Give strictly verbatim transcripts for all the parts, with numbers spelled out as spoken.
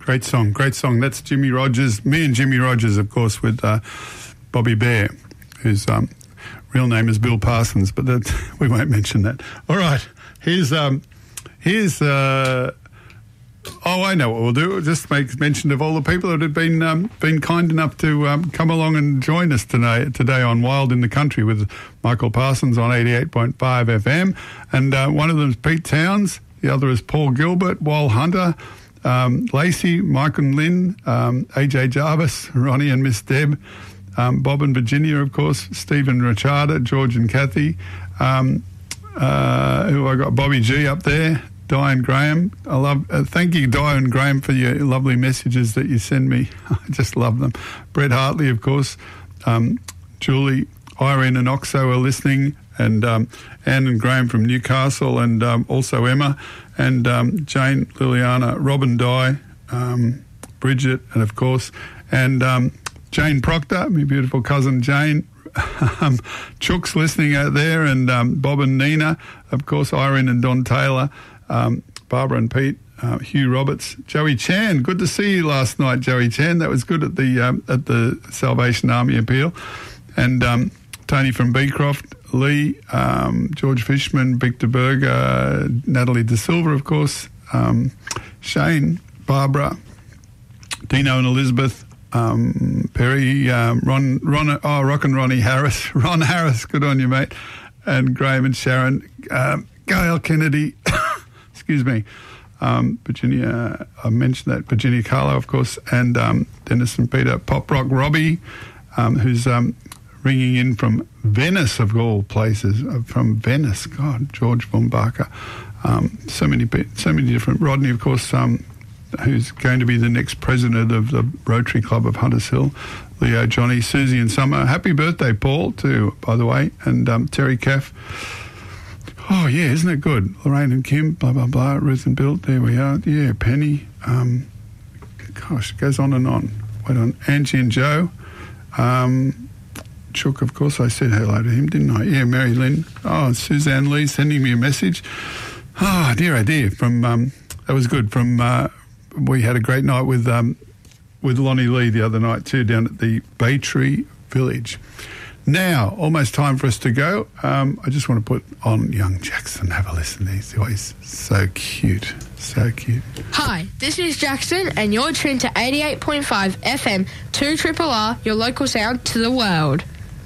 Great song, great song. That's Jimmy Rogers. Me and Jimmy Rogers, of course, with uh, Bobby Bear, whose um, real name is Bill Parsons, but that, we won't mention that. All right, here's um, here's. Uh, oh, I know what we'll do. We'll just make mention of all the people that have been um, been kind enough to um, come along and join us today today on Wild in the Country with Michael Parsons on eighty-eight point five F M, and uh, one of them is Pete Towns, the other is Paul Gilbert, Wal Hunter. Um, Lacey, Mike and Lynn, um, A J Jarvis, Ronnie and Miss Deb, um, Bob and Virginia, of course, Stephen Richarda, George and Kathy, um, uh, who I got, Bobby G up there, Diane Graham. I love, uh, thank you, Diane Graham, for your lovely messages that you send me. I just love them. Brett Hartley, of course, um, Julie, Irene and Oxo are listening, and um, Anne and Graham from Newcastle, and um, also Emma, and um, Jane, Liliana, Robin Dye, um, Bridget, and of course, and um, Jane Proctor, my beautiful cousin Jane. um, Chook's listening out there, and um, Bob and Nina, of course, Irene and Don Taylor, um, Barbara and Pete, uh, Hugh Roberts, Joey Chan. Good to see you last night, Joey Chan. That was good at the um, at the Salvation Army appeal, and um, Tony from Beecroft, Lee, um, George Fishman, Victor Berger, Natalie De Silva, of course, um, Shane, Barbara, Dino and Elizabeth, um, Perry, um, Ron, Ron, oh, Rock and Ronnie Harris, Ron Harris, good on you, mate, and Graham and Sharon, um, Gail Kennedy, excuse me, um, Virginia, I mentioned that, Virginia Carlo, of course, and um, Dennis and Peter, Pop Rock Robbie, um, who's um, ringing in from Venice, of all places, uh, from Venice. God, George von Barker. Um, so many, so many different. Rodney, of course, um, who's going to be the next president of the Rotary Club of Hunters Hill. Leo, Johnny, Susie, and Summer. Happy birthday, Paul, too, by the way, and um, Terry Caff. Oh yeah, isn't it good? Lorraine and Kim, blah blah blah. Ruth and Bill, there we are. Yeah, Penny. Um, gosh, it goes on and on. Wait on, Angie and Joe. Um, Chook, of course, I said hello to him, didn't I? Yeah, Mary Lynn. Oh, Suzanne Lee sending me a message. Oh, dear, oh dear. From, um, that was good. From, uh, we had a great night with um, with Lonnie Lee the other night too, down at the Bay Tree Village. Now, almost time for us to go. Um, I just want to put on Young Jackson. Have a listen. He's always so cute. So cute. Hi, this is Jackson, and you're tuned to eighty-eight point five F M, two R R R, your local sound to the world.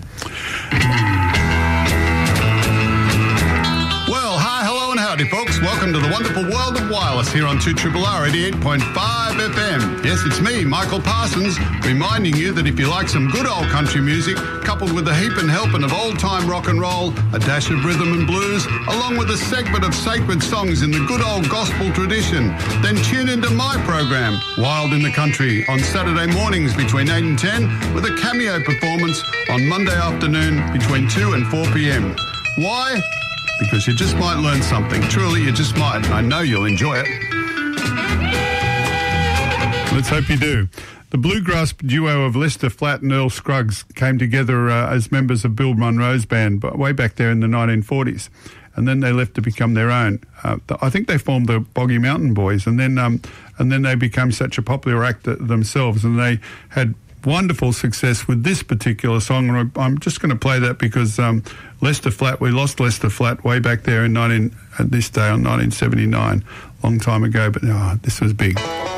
Well, hi, hello, and howdy, folks. Welcome to the wonderful world of wireless here on two R R R eighty-eight point five F M. Yes, it's me, Michael Parsons, reminding you that if you like some good old country music, coupled with a heap and helping of old-time rock and roll, a dash of rhythm and blues, along with a segment of sacred songs in the good old gospel tradition, then tune into my program, Wild in the Country, on Saturday mornings between eight and ten, with a cameo performance on Monday afternoon between two and four p.m. Why? Because you just might learn something. Truly, you just might. I know you'll enjoy it. Let's hope you do. The bluegrass duo of Lester Flatt and Earl Scruggs came together uh, as members of Bill Monroe's band, but way back there in the nineteen forties. And then they left to become their own. Uh, I think they formed the Boggy Mountain Boys, and then um, and then they became such a popular act themselves, and they had wonderful success with this particular song. And I'm just going to play that because um, Lester Flatt, we lost Lester Flatt way back there in nineteen at this day on nineteen seventy-nine, long time ago. But oh, this was big.